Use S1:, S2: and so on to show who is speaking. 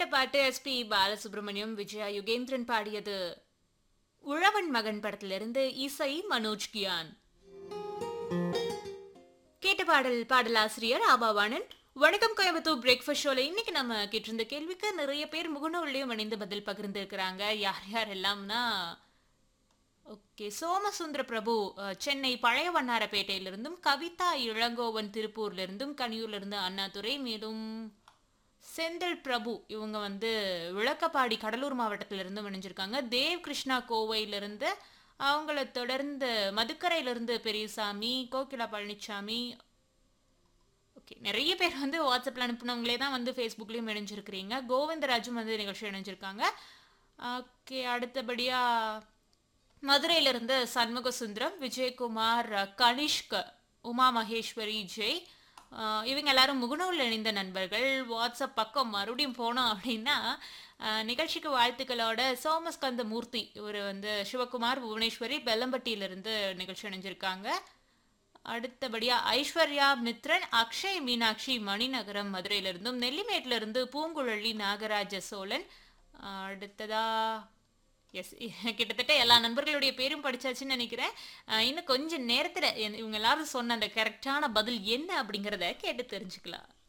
S1: பாட்டு எஸ்பி பாலசுப்ரமணியம், விஜயா யுகேந்திரன் பாடியது. உழவன் மகன் படத்திலிருந்து இசை மனோஜ் கியான். கேட்ட பாடல் பாடலாசிரியர் ஆபாவாணன். வணக்கம் கோயம்புத்தூர் பிரேக்ஃபாஸ்ட் ஷோல இன்னைக்கு நம்ம கேட்டிருந்த கேள்விக்கு நிறைய பேர் முகநூல்லையும் இணைந்து பதில் பகிர்ந்து இருக்கிறாங்க. யார் யார் எல்லாம்னா ஓகே, சோமசுந்தர பிரபு சென்னை பழைய வண்ணாரப்பேட்டையிலிருந்தும், கவிதா இளங்கோவன் திருப்பூர்லேருந்தும், கனியூர்லேருந்து அண்ணாதுரை, மேலும் செந்தில் பிரபு இவங்க வந்து விளக்கப்பாடி கடலூர் மாவட்டத்திலிருந்து இணைஞ்சிருக்காங்க. தேவ் கிருஷ்ணா கோவையிலிருந்து, அவங்கள தொடர்ந்து மதுக்கரையிலிருந்து பெரியசாமி, கோகிலா பழனிசாமி. ஓகே, நிறைய பேர் வந்து வாட்ஸ்அப்பில் அனுப்புனவங்களே தான் வந்து ஃபேஸ்புக்லேயும் இணைஞ்சிருக்கிறீங்க. கோவிந்தராஜும் வந்து நிகழ்ச்சி இணைஞ்சிருக்காங்க. ஓகே, அடுத்தபடியாக மதுரையிலிருந்து சண்முக சுந்தரம், விஜயகுமார், கனிஷ்க், உமா மகேஸ்வரி, ஜெய், இவங்க எல்லாரும் முகநூலில் இணைந்த நண்பர்கள். வாட்ஸ்அப் பக்கம் மறுபடியும் போனோம் அப்படின்னா நிகழ்ச்சிக்கு வாழ்த்துக்களோட சோமஸ்கந்த மூர்த்தி இவர் வந்து சிவகுமார், புவனேஸ்வரி, பெல்லம்பட்டியிலிருந்து நிகழ்ச்சி இணைஞ்சிருக்காங்க. அடுத்தபடியாக ஐஸ்வர்யா மித்ரன், அக்ஷய் மீனாட்சி மணிநகரம் மதுரையிலிருந்தும், நெல்லிமேட்டிலிருந்து பூங்குழலி நாகராஜ சோழன். அடுத்ததா எஸ், கிட்டத்தட்ட எல்லா நண்பர்களுடைய பேரும் படிச்சாச்சுன்னு நினைக்கிறேன். இன்னும் கொஞ்சம் நேரத்தில் இவங்க எல்லாரும் சொன்ன அந்த கரெக்டான பதில் என்ன அப்படிங்கிறத கேட்டு தெரிஞ்சுக்கலாம்.